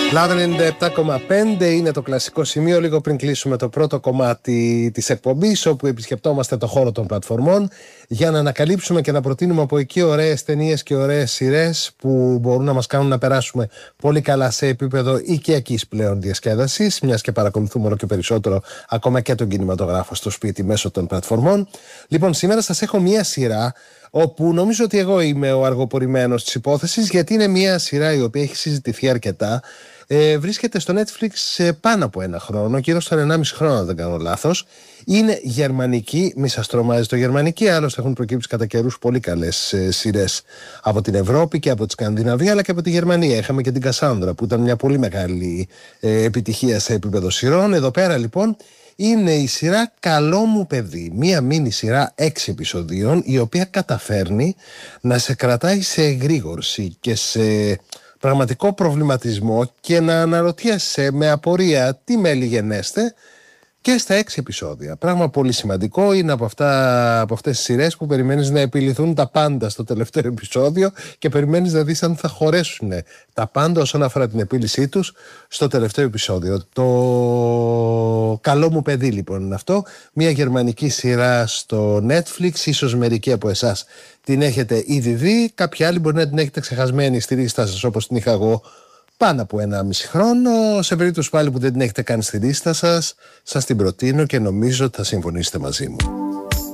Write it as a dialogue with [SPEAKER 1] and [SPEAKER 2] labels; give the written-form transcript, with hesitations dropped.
[SPEAKER 1] Λάδο 97,5 είναι το κλασικό σημείο. Λίγο πριν κλείσουμε το πρώτο κομμάτι της εκπομπής, όπου επισκεπτόμαστε το χώρο των πλατφορμών για να ανακαλύψουμε και να προτείνουμε από εκεί ωραίες ταινίες και ωραίες σειρές που μπορούν να μας κάνουν να περάσουμε πολύ καλά σε επίπεδο οικιακής πλέον διασκέδασης, μιας και παρακολουθούμε όλο και περισσότερο ακόμα και τον κινηματογράφο στο σπίτι μέσω των πλατφορμών. Λοιπόν, σήμερα σας έχω μια σειρά όπου νομίζω ότι εγώ είμαι ο αργοπορημένος της υπόθεσης, γιατί είναι μια σειρά η οποία έχει συζητηθεί αρκετά. Βρίσκεται στο Netflix πάνω από ένα χρόνο, γύρω στον 1,5 χρόνο, αν δεν κάνω λάθος. Είναι γερμανική, μη σας τρομάζει το γερμανική, άλλωστε έχουν προκύψει κατά καιρούς πολύ καλές σειρές από την Ευρώπη και από τη Σκανδιναβία, αλλά και από τη Γερμανία. Είχαμε και την Κασάνδρα, που ήταν μια πολύ μεγάλη επιτυχία σε επίπεδο σειρών. Εδώ πέρα λοιπόν είναι η σειρά «Καλό μου παιδί», μία μίνι σειρά 6 επεισοδίων, η οποία καταφέρνει να σε κρατάει σε εγρήγορση και σε πραγματικό προβληματισμό και να αναρωτιέσαι με απορία τι μέλη γενέστε και στα 6 επεισόδια. Πράγμα πολύ σημαντικό, είναι από αυτές τις σειρές που περιμένεις να επιληθούν τα πάντα στο τελευταίο επεισόδιο και περιμένεις να δεις αν θα χωρέσουν τα πάντα όσον αφορά την επίλυσή τους στο τελευταίο επεισόδιο. Το «Καλό μου παιδί» λοιπόν είναι αυτό, μια γερμανική σειρά στο Netflix, ίσως μερικοί από εσάς την έχετε ήδη δει, κάποιοι άλλοι μπορεί να την έχετε ξεχασμένη στη λίστα σας όπως την είχα εγώ πάνω από 1,5 χρόνο. Σε περίπτωση πάλι που δεν την έχετε κάνει στη λίστα σας, σας την προτείνω και νομίζω ότι θα συμφωνήσετε μαζί μου.